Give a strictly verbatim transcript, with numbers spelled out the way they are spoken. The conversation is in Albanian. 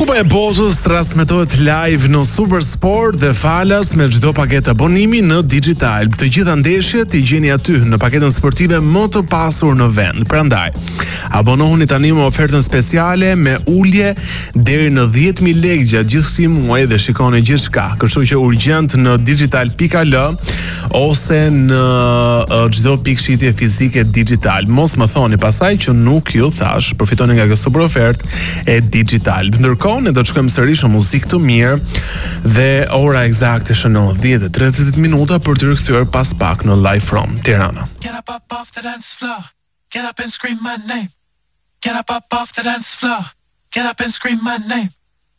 Kupa e botës transmetohet live në Super Sport dhe falas me çdo paketë abonimi në digital. Të gjitha ndeshjet i gjeni aty në paketën sportive më të pasur në vend. Prandaj, abonohuni tani me ofertën speciale me ulje deri në dhjetë mijë lekë gjatë gjithë këtij muaji dhe shikoni gjithçka. Kështu që urgjent në digital pikë al ose në çdo pikë shitje fizike digital. Mos më thoni pastaj që nuk ju thash, përfitoni nga kjo super ofertë e digital. Ndërkohë ne do të shkojmë sërish në muzikë të mirë dhe ora eksakte shënon dhjetë e tridhjetë minuta për të rikthyer pas pak në Live from Tirana. Get up up off the dance floor. Get up and scream my name. Get up up off the dance floor. Get up and scream my name.